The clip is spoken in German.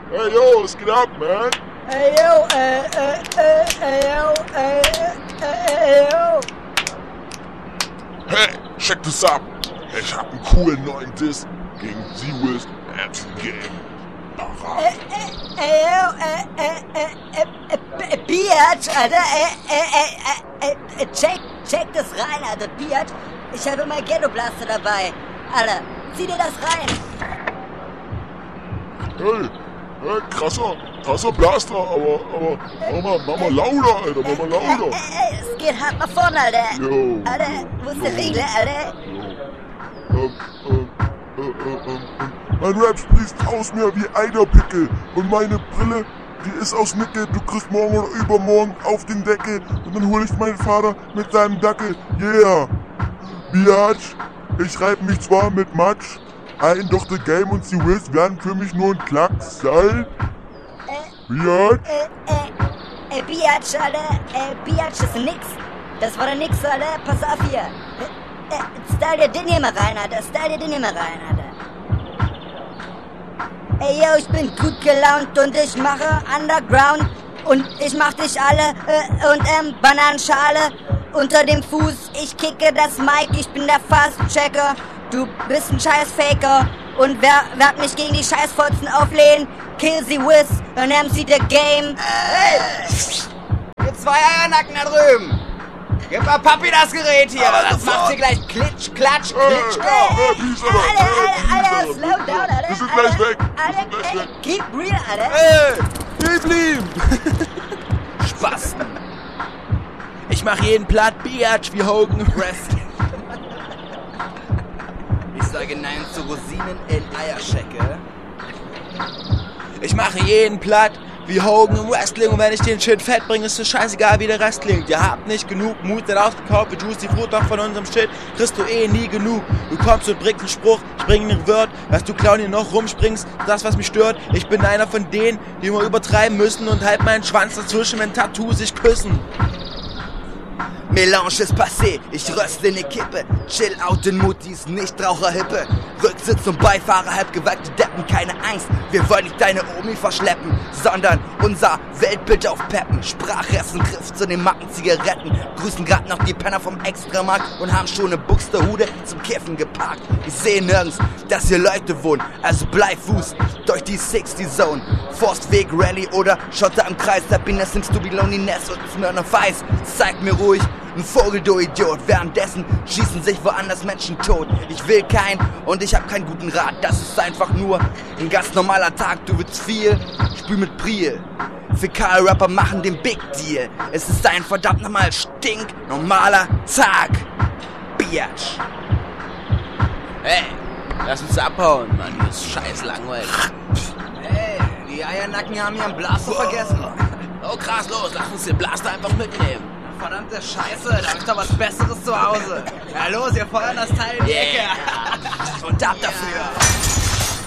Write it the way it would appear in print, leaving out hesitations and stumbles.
Hey, yo, was geht ab, man? Hey, yo, yo. Hey, check das ab. Ich hab einen coolen neuen Diss gegen Z-Wiz MC Game. Parat. Biatch, Alter, check das rein, Alter, Biatch. Ich habe immer Ghetto Blaster dabei. Alter, zieh dir das rein. Hey, krasser Blaster, aber mach mal lauter, Alter, mach mal lauter. Es geht hart nach vorne, Alter. Yo. Alter, wo ist der Regler, Alter? Mein Rap sprießt aus mir wie Eiderpickel und meine Brille, die ist aus Nickel. Du kriegst morgen oder übermorgen auf den Deckel und dann hol ich meinen Vater mit seinem Dackel. Yeah! Biatch, ich reib mich zwar mit Matsch ein, doch The Game und Z-Wiz werden für mich nur ein Klacks sein. Biatch? Biatch, Alter, Biatch ist nix. Das war doch nix, Alter, pass auf hier. Style dir den hier mal rein, Alter, Alter. Ey, yo, ich bin gut gelaunt und ich mache Underground und ich mach dich alle und Bananenschale unter dem Fuß. Ich kicke das Mic, ich bin der Fast-Checker. Du bist ein scheiß Faker und wer mich gegen die Scheißfotzen auflehnen, kill sie with und MC The Game. Hey! Ihr zwei Eiernacken da drüben! Gib mal Papi das Gerät hier, das macht hier gleich Klitsch, Klatsch, Klitsch, Alter, slow down, Alter. Wir sind gleich weg. Alter, keep real, Alter. Gib ihm! Spasten! Ich mach jeden platt, Biatch, wie Hogan Wrestling. Ich sage Nein zu Rosinen in Eierschecke. Ich mache jeden platt, wie Hogan im Wrestling, und wenn ich den Shit fett bringe, ist es scheißegal, wie der Rest klingt. Ihr habt nicht genug Mut, denn ausgekauft wie Juicy Fruit, doch von unserem Shit kriegst du nie genug. Du kommst und bringst einen Spruch, ich bring einen Wirt, was du Clown hier noch rumspringst, das was mich stört. Ich bin einer von denen, die immer übertreiben müssen und halt meinen Schwanz dazwischen, wenn Tattoos sich küssen. Melange ist passé, ich röste ne Kippe. Chill out in Mutis, Nichtraucherhippe. Rücksitz und Beifahrer, halbgewalkte Deppen, keine Angst. Wir wollen nicht deine Omi verschleppen, sondern unser Weltbild aufpeppen. Sprachressen, Griff zu den Macken-Zigaretten. Grüßen grad noch die Penner vom Extramarkt und haben schon ne Buxterhude zum Kiffen geparkt. Ich seh nirgends, dass hier Leute wohnen, also bleib Fuß durch die 60 Zone. Forstweg, Rallye oder Schotter im Kreis. Happiness in Stupid Loneliness und Smirnoff Ice. Zeig mir ruhig ein Vogel, du Idiot. Währenddessen schießen sich woanders Menschen tot. Ich will keinen und ich hab keinen guten Rat. Das ist einfach nur ein ganz normaler Tag. Du willst viel, spül mit Priel. Fäkal-Rapper machen den Big Deal. Es ist ein verdammt nochmal stinknormaler Tag. Biatch. Hey, lass uns abhauen, Mann, das ist scheiß langweilig. Hey, die Eiernacken haben ihren Blaster vergessen. Oh krass, los, lass uns den Blaster einfach mitnehmen. Verdammte Scheiße, da hab ich doch was Besseres zu Hause. Ja los, wir feuern das Teil in die Ecke. Und ab dafür.